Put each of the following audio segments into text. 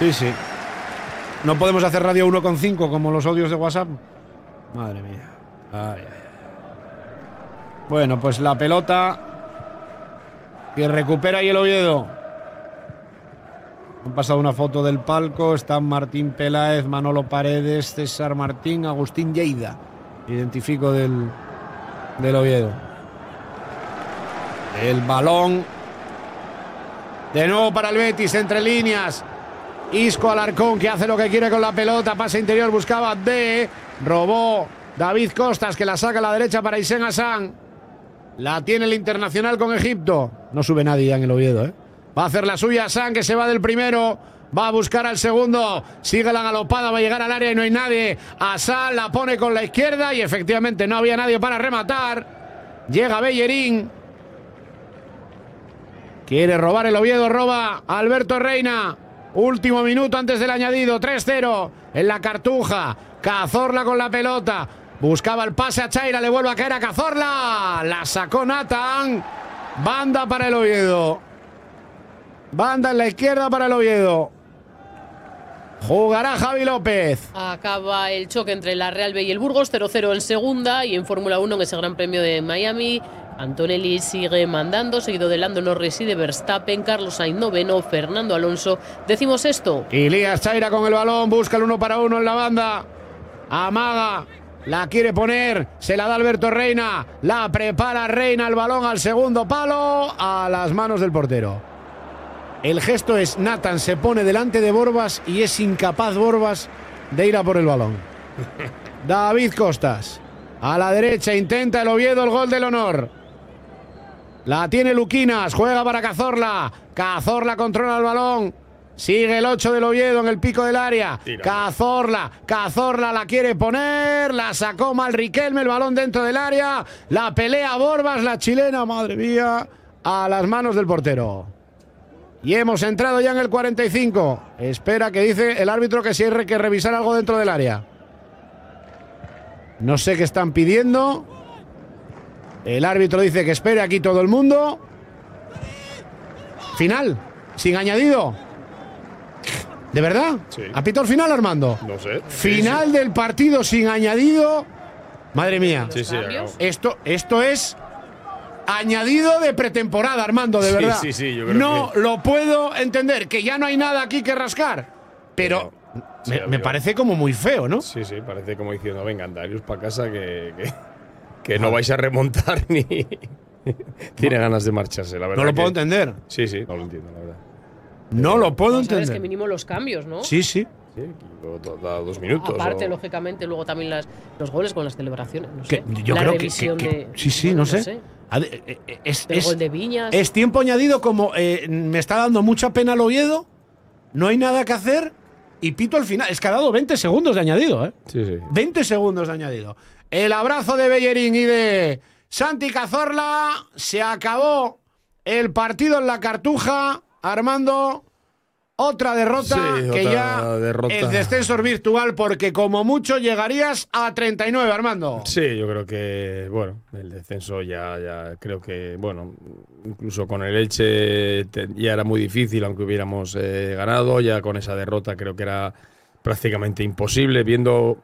Sí, sí. No podemos hacer radio 1,5 como los audios de WhatsApp. Madre mía. Ay, ay, ay. Bueno, pues la pelota que recupera ahí el Oviedo. Han pasado una foto del palco. Están Martín Peláez, Manolo Paredes, César Martín, Agustín Lleida. Identifico del Oviedo. El balón. De nuevo para el Betis, entre líneas. Isco Alarcón, que hace lo que quiere con la pelota. Pase interior, buscaba D. Robó David Costas, que la saca a la derecha para Hissem Hassan. La tiene el Internacional con Egipto. No sube nadie ya en el Oviedo, ¿eh? Va a hacer la suya Hassan, que se va del primero. Va a buscar al segundo. Sigue la galopada, va a llegar al área y no hay nadie. Hassan la pone con la izquierda y efectivamente no había nadie para rematar. Llega Bellerín. Quiere robar el Oviedo, roba Alberto Reina. Último minuto antes del añadido. 3-0 en la Cartuja. Cazorla con la pelota. Buscaba el pase a Chaira, le vuelve a caer a Cazorla. La sacó Nathan. Banda para el Oviedo. Banda en la izquierda para el Oviedo. Jugará Javi López. Acaba el choque entre la Real B y el Burgos, 0-0 en segunda. Y en Fórmula 1, en ese Gran Premio de Miami, Antonelli sigue mandando, seguido de Lando Norris y de Verstappen. Carlos Sainz noveno, Fernando Alonso 16º. Ilías Chaira con el balón, busca el 1-1 en la banda. Amaga, la quiere poner, se la da Alberto Reina. La prepara Reina, el balón al segundo palo, a las manos del portero. El gesto es: Nathan se pone delante de Borbas y es incapaz Borbas de ir a por el balón. David Costas, a la derecha, intenta el Oviedo el gol del honor. La tiene Luquinas, juega para Cazorla. Cazorla controla el balón. Sigue el 8 del Oviedo en el pico del área. Cazorla la quiere poner. La sacó mal Riquelme, el balón dentro del área. La pelea Borbas, la chilena, madre mía, a las manos del portero. Y hemos entrado ya en el 45. Espera, que dice el árbitro que si hay que revisar algo dentro del área. No sé qué están pidiendo. El árbitro dice que espere aquí todo el mundo. Final, sin añadido. ¿De verdad? Sí. ¿Ha pitado el final, Armando? No sé. Final del partido sin añadido. Madre mía. Sí, sí, Esto es añadido de pretemporada, Armando, de verdad. Sí, yo creo no que... lo puedo entender, que ya no hay nada aquí que rascar. Pero me parece como muy feo, ¿no? Sí, parece como diciendo: venga, andarios para casa que no vais a remontar ni... Tiene ganas de marcharse, la verdad. No lo puedo entender. Sí, no lo entiendo, la verdad. No lo puedo Vamos a ver, entender. es que mínimo los cambios, ¿no? Sí. Sí, da 2 minutos. Aparte, lógicamente, luego también los goles con las celebraciones. No sé. Yo la creo revisión que de. sí, no sé. El gol de Viñas. Es tiempo añadido, como me está dando mucha pena el Oviedo. No hay nada que hacer y pito al final. Es que ha dado 20 segundos de añadido, ¿eh? Sí. 20 segundos de añadido. El abrazo de Bellerín y de Santi Cazorla. Se acabó el partido en la Cartuja. Armando, otra derrota, el descenso es virtual, porque como mucho llegarías a 39, Armando. Sí, yo creo que, bueno, el descenso ya creo que, bueno, incluso con el Elche ya era muy difícil, aunque hubiéramos ganado. Ya con esa derrota creo que era prácticamente imposible, viendo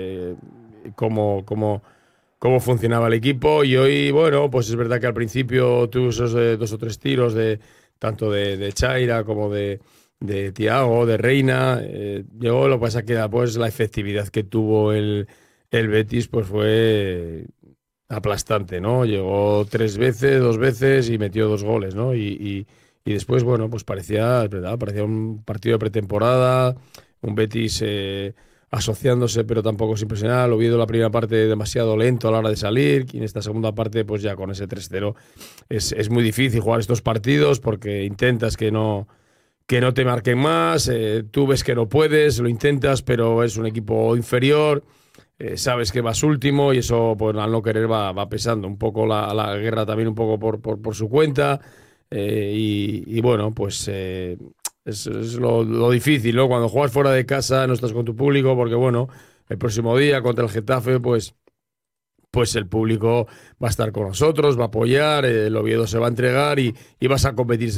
cómo funcionaba el equipo. Y hoy, bueno, pues es verdad que al principio tuvo esos 2 o 3 tiros tanto de Chaira como de Thiago, de Reina. Llegó, lo que pasa que pues la efectividad que tuvo el Betis pues fue aplastante, ¿no? Llegó 2 veces y metió 2 goles, ¿no? Y después, bueno, pues parecía un partido de pretemporada, un Betis asociándose, pero tampoco sin presionar. Lo Oviedo la primera parte demasiado lento a la hora de salir, y en esta segunda parte, pues ya con ese 3-0 es muy difícil jugar estos partidos, porque intentas que no te marquen más, tú ves que no puedes, lo intentas, pero es un equipo inferior, sabes que vas último, y eso, pues al no querer va pesando un poco la guerra también, un poco por su cuenta, y bueno, pues es lo difícil, ¿no? Cuando juegas fuera de casa, no estás con tu público, porque bueno, el próximo día contra el Getafe, pues el público va a estar con nosotros, va a apoyar, el Oviedo se va a entregar y vas a competir